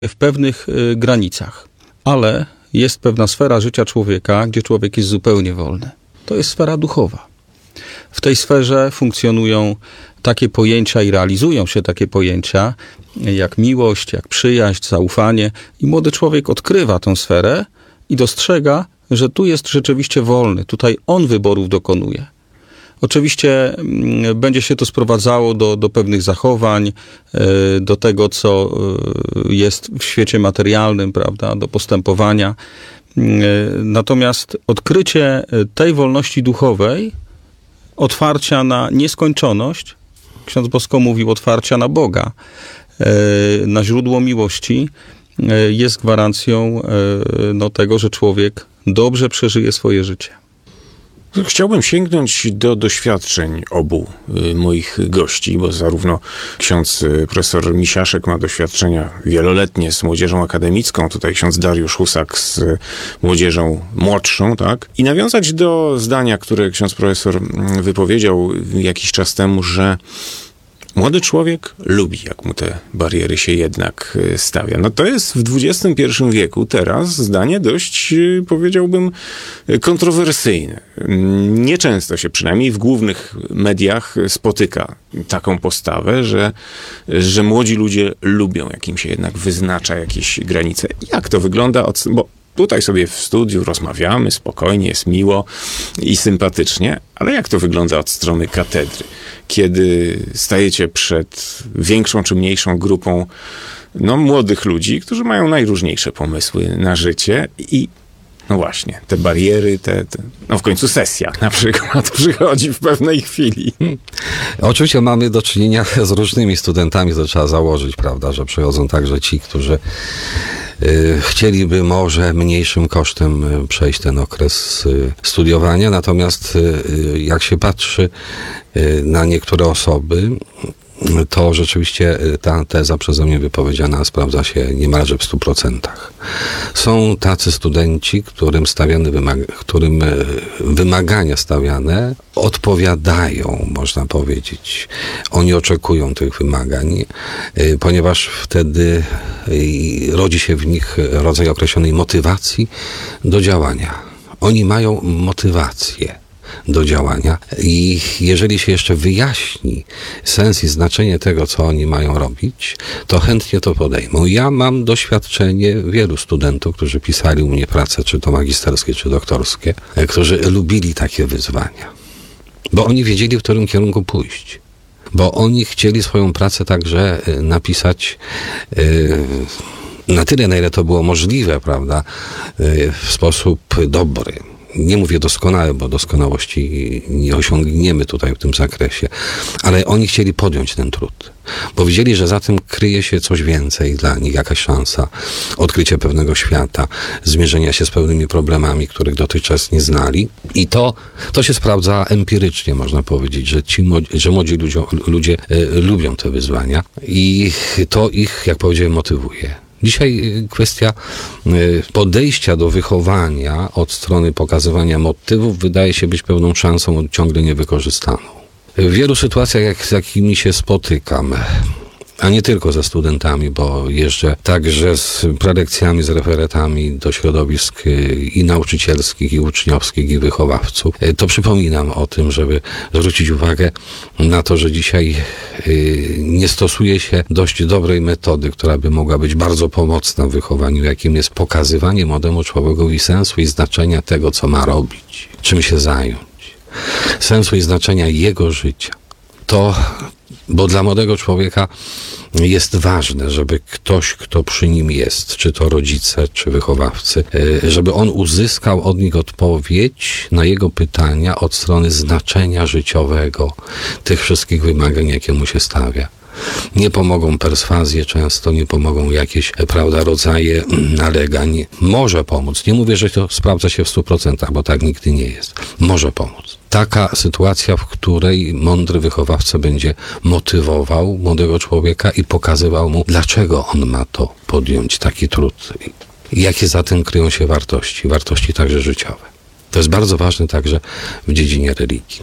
w pewnych granicach. Ale jest pewna sfera życia człowieka, gdzie człowiek jest zupełnie wolny. To jest sfera duchowa. W tej sferze funkcjonują takie pojęcia i realizują się takie pojęcia, jak miłość, jak przyjaźń, zaufanie. I młody człowiek odkrywa tę sferę i dostrzega, że tu jest rzeczywiście wolny. Tutaj on wyborów dokonuje. Oczywiście będzie się to sprowadzało do pewnych zachowań, do tego, co jest w świecie materialnym, prawda, do postępowania. Natomiast odkrycie tej wolności duchowej, otwarcia na nieskończoność, ksiądz Bosko mówił, otwarcia na Boga, na źródło miłości, jest gwarancją tego, że człowiek dobrze przeżyje swoje życie. Chciałbym sięgnąć do doświadczeń obu moich gości, bo zarówno ksiądz profesor Misiaszek ma doświadczenia wieloletnie z młodzieżą akademicką, tutaj ksiądz Dariusz Husak z młodzieżą młodszą, tak? I nawiązać do zdania, które ksiądz profesor wypowiedział jakiś czas temu, że młody człowiek lubi, jak mu te bariery się jednak stawia. No to jest w XXI wieku teraz zdanie dość, powiedziałbym, kontrowersyjne. Nieczęsto się przynajmniej w głównych mediach spotyka taką postawę, że młodzi ludzie lubią, jak im się jednak wyznacza jakieś granice. Jak to wygląda? Bo tutaj sobie w studiu rozmawiamy spokojnie, jest miło i sympatycznie, ale jak to wygląda od strony katedry? Kiedy stajecie przed większą czy mniejszą grupą młodych ludzi, którzy mają najróżniejsze pomysły na życie i no właśnie, te bariery, w końcu sesja na przykład przychodzi w pewnej chwili. Oczywiście mamy do czynienia z różnymi studentami, to trzeba założyć, prawda, że przychodzą także ci, którzy chcieliby może mniejszym kosztem przejść ten okres studiowania, natomiast jak się patrzy na niektóre osoby, to rzeczywiście ta teza przeze mnie wypowiedziana sprawdza się niemalże w 100%. Są tacy studenci, którym wymagania stawiane odpowiadają, można powiedzieć. Oni oczekują tych wymagań, ponieważ wtedy rodzi się w nich rodzaj określonej motywacji do działania. Oni mają motywację do działania i jeżeli się jeszcze wyjaśni sens i znaczenie tego, co oni mają robić, to chętnie to podejmą. Ja mam doświadczenie wielu studentów, którzy pisali u mnie prace, czy to magisterskie, czy doktorskie, którzy lubili takie wyzwania, bo oni wiedzieli, w którym kierunku pójść, bo oni chcieli swoją pracę także napisać na tyle, na ile to było możliwe, prawda, w sposób dobry. Nie mówię doskonały, bo doskonałości nie osiągniemy tutaj w tym zakresie, ale oni chcieli podjąć ten trud, bo widzieli, że za tym kryje się coś więcej dla nich, jakaś szansa, odkrycie pewnego świata, zmierzenia się z pewnymi problemami, których dotychczas nie znali. I to się sprawdza empirycznie, można powiedzieć, że młodzi ludzie lubią te wyzwania i to ich, jak powiedziałem, motywuje. Dzisiaj kwestia podejścia do wychowania od strony pokazywania motywów wydaje się być pewną szansą ciągle niewykorzystaną. W wielu sytuacjach, z jakimi się spotykam, a nie tylko ze studentami, bo jeżdżę także z prelekcjami, z referatami do środowisk i nauczycielskich, i uczniowskich, i wychowawców, to przypominam o tym, żeby zwrócić uwagę na to, że dzisiaj nie stosuje się dość dobrej metody, która by mogła być bardzo pomocna w wychowaniu, jakim jest pokazywanie młodemu człowiekowi sensu i znaczenia tego, co ma robić, czym się zająć, sensu i znaczenia jego życia. Bo dla młodego człowieka jest ważne, żeby ktoś, kto przy nim jest, czy to rodzice, czy wychowawcy, żeby on uzyskał od nich odpowiedź na jego pytania od strony znaczenia życiowego tych wszystkich wymagań, jakie mu się stawia. Nie pomogą perswazje, często nie pomogą jakieś, rodzaje nalegań. Może pomóc. Nie mówię, że to sprawdza się w 100%, bo tak nigdy nie jest. Może pomóc. Taka sytuacja, w której mądry wychowawca będzie motywował młodego człowieka i pokazywał mu, dlaczego on ma to podjąć, taki trud. Jakie za tym kryją się wartości także życiowe. To jest bardzo ważne także w dziedzinie religii.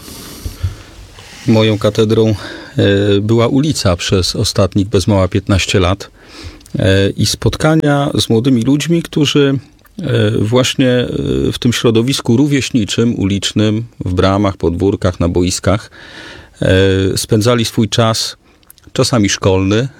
Moją katedrą była ulica przez ostatnich bez mała 15 lat. i spotkania z młodymi ludźmi, którzy właśnie w tym środowisku rówieśniczym, ulicznym, w bramach, podwórkach, na boiskach spędzali swój czas, czasami szkolny,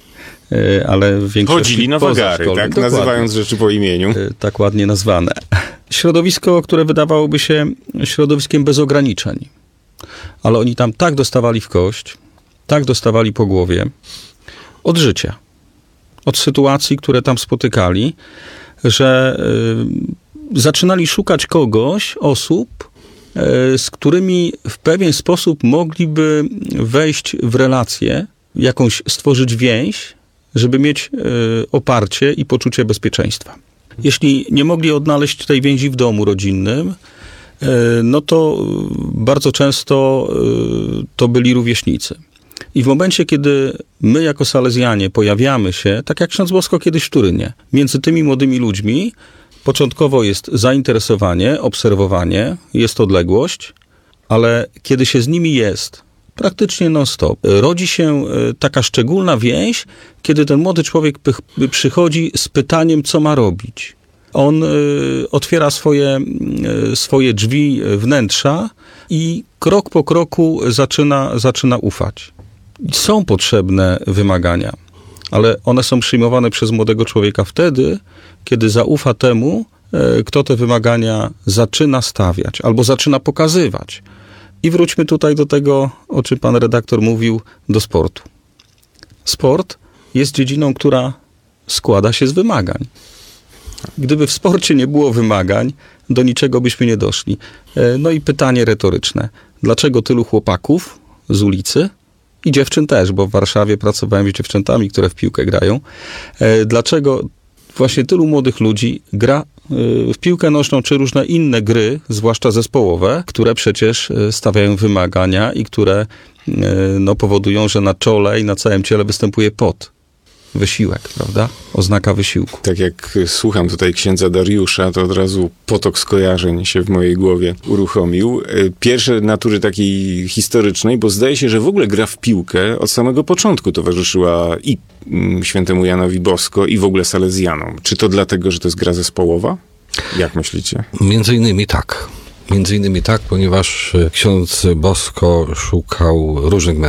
ale w większości chodzili na wagary, tak? Dokładnie. Nazywając rzeczy po imieniu. Tak ładnie nazwane. Środowisko, które wydawałoby się środowiskiem bez ograniczeń. Ale oni tam tak dostawali w kość, tak dostawali po głowie od życia, od sytuacji, które tam spotykali, że zaczynali szukać osób, z którymi w pewien sposób mogliby wejść w relację, jakąś stworzyć więź, żeby mieć oparcie i poczucie bezpieczeństwa. Jeśli nie mogli odnaleźć tej więzi w domu rodzinnym, no to bardzo często to byli rówieśnicy. I w momencie, kiedy my jako salezjanie pojawiamy się, tak jak ksiądz Bosko kiedyś w Turynie, między tymi młodymi ludźmi, początkowo jest zainteresowanie, obserwowanie, jest odległość, ale kiedy się z nimi jest, praktycznie non-stop, rodzi się taka szczególna więź, kiedy ten młody człowiek przychodzi z pytaniem, co ma robić. On otwiera swoje drzwi wnętrza i krok po kroku zaczyna ufać. Są potrzebne wymagania, ale one są przyjmowane przez młodego człowieka wtedy, kiedy zaufa temu, kto te wymagania zaczyna stawiać albo zaczyna pokazywać. I wróćmy tutaj do tego, o czym pan redaktor mówił, do sportu. Sport jest dziedziną, która składa się z wymagań. Gdyby w sporcie nie było wymagań, do niczego byśmy nie doszli. No i pytanie retoryczne. Dlaczego tylu chłopaków z ulicy i dziewczyn też, bo w Warszawie pracowałem z dziewczętami, które w piłkę grają. Dlaczego właśnie tylu młodych ludzi gra w piłkę nożną czy różne inne gry, zwłaszcza zespołowe, które przecież stawiają wymagania i które powodują, że na czole i na całym ciele występuje pot. Wysiłek, prawda? Oznaka wysiłku. Tak jak słucham tutaj księdza Dariusza, to od razu potok skojarzeń się w mojej głowie uruchomił. Pierwsze natury takiej historycznej, bo zdaje się, że w ogóle gra w piłkę od samego początku towarzyszyła i świętemu Janowi Bosko i w ogóle salezjanom. Czy to dlatego, że to jest gra zespołowa? Jak myślicie? Między innymi tak, ponieważ ksiądz Bosko szukał różnych